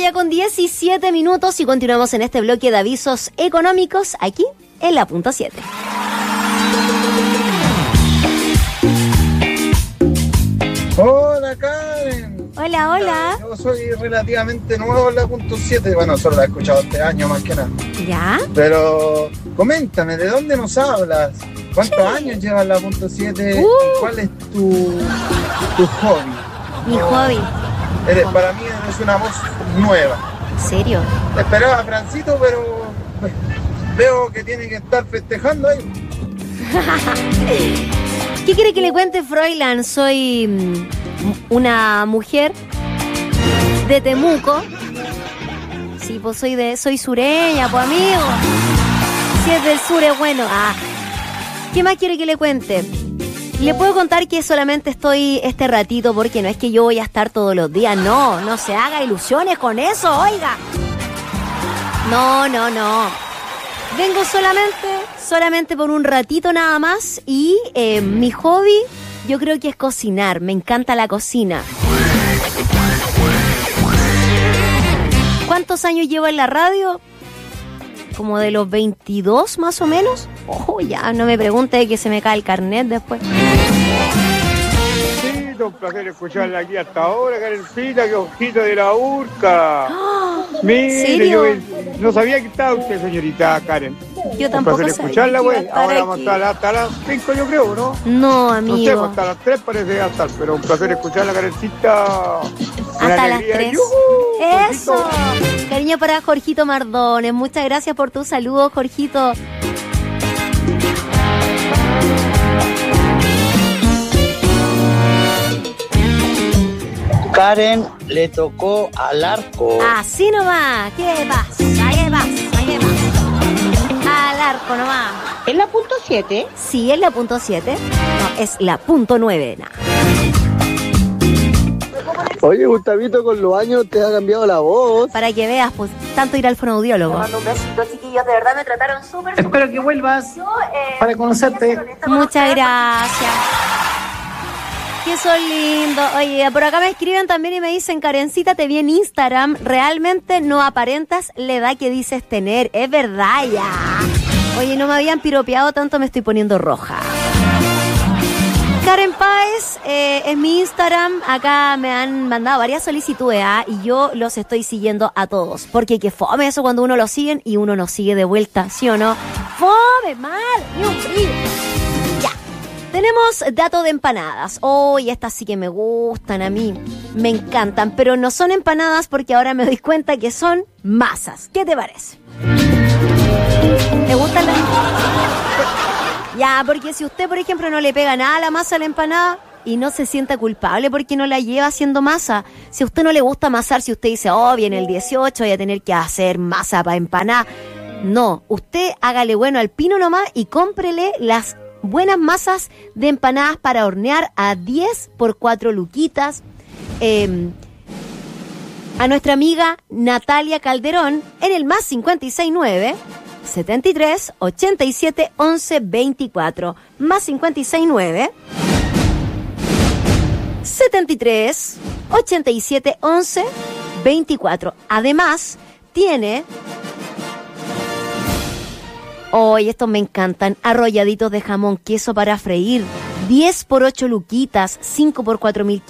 día con 17 minutos y continuamos en este bloque de avisos económicos aquí en la punto 7. Hola Karen. Hola, hola. Yo soy relativamente nuevo en la punto 7. Bueno, solo la he escuchado este año más que nada. ¿Ya? Pero coméntame, ¿de dónde nos hablas? ¿Cuántos años llevas la punto 7? ¿Cuál es tu hobby? Mi hobby. Para mí eres una voz nueva. ¿En serio? Esperaba a Francito, pero veo que tiene que estar festejando ahí. ¿Qué quiere que le cuente, Froilán? Soy una mujer de Temuco. Sí, pues soy sureña, pues amigo. Si es del sur es bueno. ¿Qué más quiere que le cuente? Le puedo contar que solamente estoy este ratito porque no es que yo voy a estar todos los días. No se haga ilusiones con eso, oiga. No. Vengo solamente por un ratito nada más y mi hobby yo creo que es cocinar. Me encanta la cocina. ¿Cuántos años llevo en la radio? Como de los 22 más o menos. Ya, no me pregunte que se me cae el carnet después. Un placer escucharla aquí hasta ahora, Karencita, que ojito de la urca. Mire, ¿serio? yo no sabía que estaba usted, señorita Karen. Yo tampoco sabía. Un placer escucharla, güey. Ahora vamos a estar hasta las 5, yo creo, ¿no? No, amigo. No sé, pues hasta las 3 parece que va a estar, pero un placer escucharla, Karencita. Hasta las 3. ¡Eso! Jorgito. Cariño para Jorgito Mardones. Muchas gracias por tu saludo, Jorgito. Karen le tocó al arco. Así nomás. ¿Qué pasa? Al arco nomás. ¿Es la punto 7? Sí, es la punto 7. No, es la punto 9. Nah. Oye, Gustavito, con los años te ha cambiado la voz. Para que veas, pues, tanto ir al fonoaudiólogo. Te mando un besito, chiquillos. De verdad me trataron súper. Espero que vuelvas para conocerte. Muchas gracias. Que son lindos. Oye, por acá me escriben también y me dicen, Karencita, te vi en Instagram. Realmente no aparentas la edad que dices tener. Es verdad, ya. Oye, no me habían piropeado tanto, me estoy poniendo roja. Karen Páez es mi Instagram. Acá me han mandado varias solicitudes y yo los estoy siguiendo a todos. Porque que fome eso cuando uno lo sigue y uno nos sigue de vuelta, ¿sí o no? Fome, mal, ni un brillo. Ya. Tenemos dato de empanadas. Estas sí que me gustan a mí. Me encantan, pero no son empanadas porque ahora me doy cuenta que son masas. ¿Qué te parece? ¿Te gustan las? Ya, porque si usted, por ejemplo, no le pega nada a la masa a la empanada y no se sienta culpable porque no la lleva haciendo masa. Si a usted no le gusta amasar, si usted dice, viene el 18, voy a tener que hacer masa para empanar. No, usted hágale bueno al pino nomás y cómprele las buenas masas de empanadas para hornear a 10 por 4 luquitas. A nuestra amiga Natalia Calderón en el más 569 73 87 11 24 más 569 73 87 11 24. Además tiene estos me encantan, arrolladitos de jamón, queso para freír, 10 por 8 luquitas, 5 por 4.000